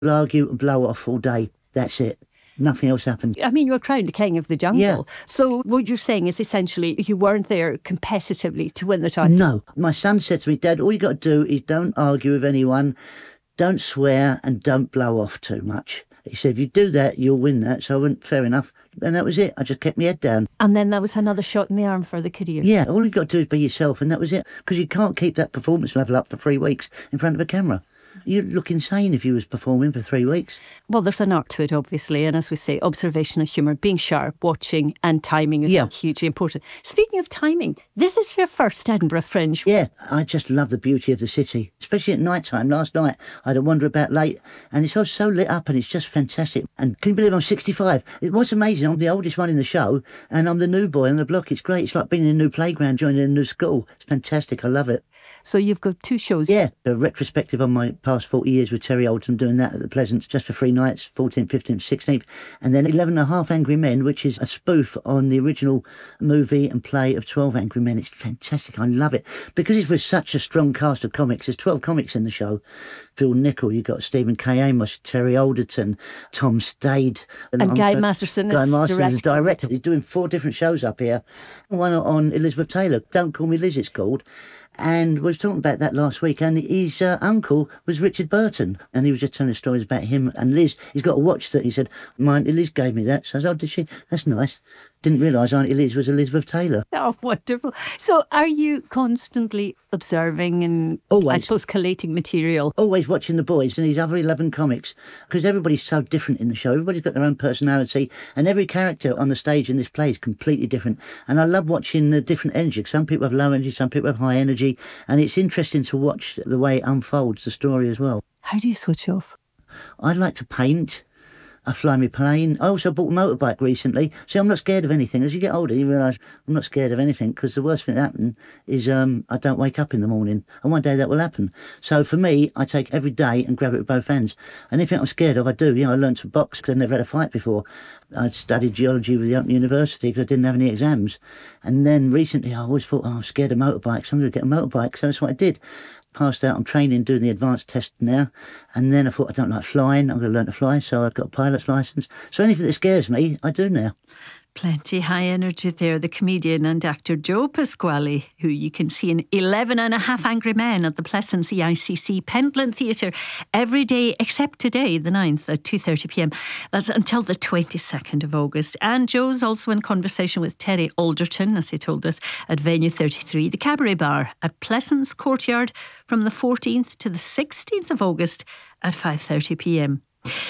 We'll argue and blow off all day. That's it. Nothing else happened. I mean, you're crowned the king of the jungle. Yeah. So what you're saying is essentially you weren't there competitively to win the title. No. My son said to me, Dad, all you got to do is don't argue with anyone, don't swear, and don't blow off too much. He said, if you do that, you'll win that. So I went, fair enough. And that was it. I just kept my head down. And then that was another shot in the arm for the career. Yeah, all you've got to do is be yourself, and that was it. Because you can't keep that performance level up for 3 weeks in front of a camera. You'd look insane if you was performing for 3 weeks. Well, there's an art to it, obviously. And as we say, observational humour, being sharp, watching, and timing is hugely important. Speaking of timing, this is your first Edinburgh Fringe. Yeah, I just love the beauty of the city, especially at night time. Last night, I had a wander about late, and it's all so lit up, and it's just fantastic. And can you believe I'm 65? It was amazing. I'm the oldest one in the show, and I'm the new boy on the block. It's great. It's like being in a new playground, joining a new school. It's fantastic. I love it. So you've got 2 shows. Yeah, a retrospective on my past 40 years with Terry Alderton, doing that at the Pleasance just for 3 nights, 14th, 15th, 16th. And then 11 and a Half Angry Men, which is a spoof on the original movie and play of 12 Angry Men. It's fantastic. I love it. Because it's with such a strong cast of comics. There's 12 comics in the show. Phil Nichol, you've got Stephen K. Amos, Terry Alderton, Tom Stade. And Guy Masterson is the director. He's doing 4 different shows up here. One on Elizabeth Taylor, Don't Call Me Liz, it's called. And we was talking about that last week, and his uncle was Richard Burton, and he was just telling stories about him and Liz. He's got a watch that he said, my Auntie Liz gave me that. So I said, oh, did she? That's nice. Didn't realise Auntie Liz was Elizabeth Taylor. Oh, wonderful. So are you constantly observing and, always, I suppose, collating material? Always watching the boys and these other 11 comics, because everybody's so different in the show. Everybody's got their own personality, and every character on the stage in this play is completely different. And I love watching the different energy. Some people have low energy, some people have high energy, and it's interesting to watch the way it unfolds the story as well. How do you switch off? I like to paint. I fly my plane. I also bought a motorbike recently. See, I'm not scared of anything. As you get older, you realise I'm not scared of anything, because the worst thing that happens is I don't wake up in the morning. And one day that will happen. So for me, I take every day and grab it with both hands. Anything I'm scared of, I do. You know, I learned to box because I never had a fight before. I studied geology with the Open University because I didn't have any exams. And then recently I always thought, I'm scared of motorbikes. I'm going to get a motorbike. So that's what I did. Passed out, I'm training, doing the advanced test now. And then I thought, I don't like flying, I'm going to learn to fly, so I've got a pilot's licence. So anything that scares me, I do now. Plenty high energy there. The comedian and actor Joe Pasquale, who you can see in 11 and a Half Angry Men at the Pleasance EICC Pentland Theatre every day except today, the 9th at 2:30pm. That's until the 22nd of August. And Joe's also in conversation with Terry Alderton, as he told us, at Venue 33, the Cabaret Bar at Pleasance Courtyard from the 14th to the 16th of August at 5:30pm.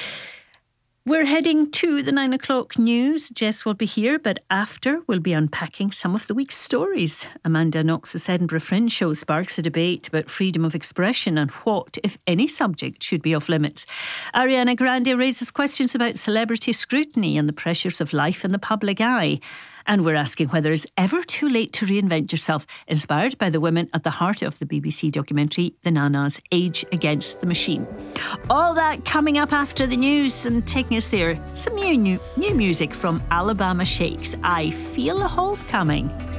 We're heading to the 9 o'clock news. Jess will be here, but after we'll be unpacking some of the week's stories. Amanda Knox's Edinburgh Fringe show sparks a debate about freedom of expression and what, if any, subject should be off limits. Ariana Grande raises questions about celebrity scrutiny and the pressures of life in the public eye. And we're asking whether it's ever too late to reinvent yourself, inspired by the women at the heart of the BBC documentary The Nanas, Age Against the Machine. All that coming up after the news, and taking us there, some new music from Alabama Shakes. I Feel a Hope Coming.